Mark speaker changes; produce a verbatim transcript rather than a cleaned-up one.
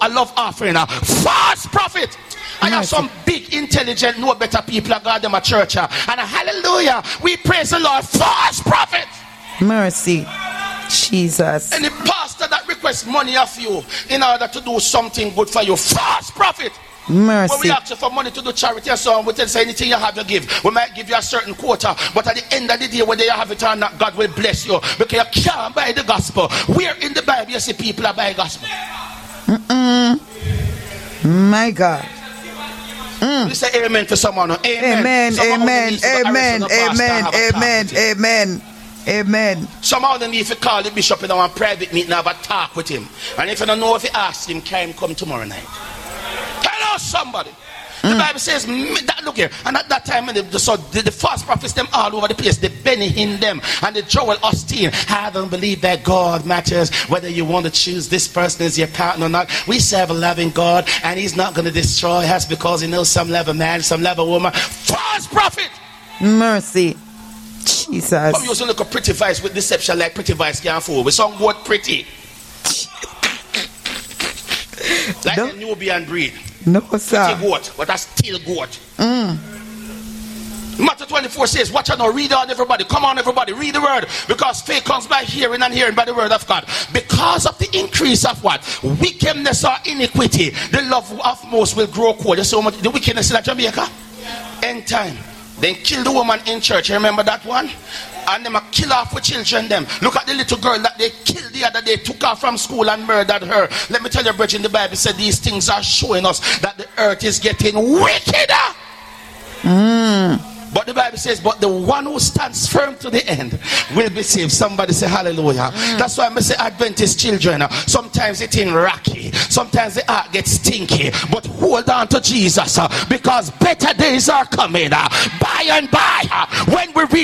Speaker 1: a love offering. Uh, false prophet. I have some big, intelligent, know better people that got them a church. Uh, and uh, hallelujah, we praise the Lord. False prophet.
Speaker 2: Mercy. Jesus.
Speaker 1: Any pastor that requests money of you in order to do something good for you. False prophet.
Speaker 2: Mercy.
Speaker 1: When we ask you for money to do charity and so on, we tell you anything you have to give. We might give you a certain quota, but at the end of the day, whether you have it or not, God will bless you because you can't buy the gospel. Where in the Bible you see people that buy gospel?
Speaker 2: Mm-mm. My God.
Speaker 1: Mm. You say amen to someone.
Speaker 2: Amen. Amen. Amen. Amen. Amen. Amen. Amen. Amen.
Speaker 1: Somehow they need to call the bishop in our private meeting and have a talk with him. And if you don't know if you ask him, can him come tomorrow night? Hello, somebody. Mm. The Bible says, that, look here, and at that time, the, so the, the false prophets, them all over the place, the Benny Hinn them, and the Joel Osteen. I don't believe that God matters whether you want to choose this person as your partner or not. We serve a loving God, and he's not going to destroy us because he knows some love a man, some love a woman. False prophet.
Speaker 2: Mercy. Jesus.
Speaker 1: Come, you also look a pretty voice with deception like pretty voice can't fool. With some word pretty. Like no. A Nubian breed.
Speaker 2: No, sir.
Speaker 1: Pretty goat, but a still goat.
Speaker 2: Mm.
Speaker 1: Matthew twenty-four says, watch out now, read on everybody. Come on, everybody, read the word. Because faith comes by hearing and hearing by the word of God. Because of the increase of what? Wickedness or iniquity, the love of most will grow cold. You see how much the wickedness in Jamaica? Yeah. End time. Then kill the woman in church. You remember that one? And them a kill off with children them. Look at the little girl that they killed the other day, took her from school and murdered her. Let me tell you, brethren, the Bible said these things are showing us that the earth is getting wickeder.
Speaker 2: Mm.
Speaker 1: But the Bible says, but the one who stands firm to the end will be saved. Somebody say hallelujah. Mm. That's why I say Adventist children, sometimes it's in rocky, sometimes the heart gets stinky, but hold on to Jesus uh, because better days are coming uh, by and by uh, when we reach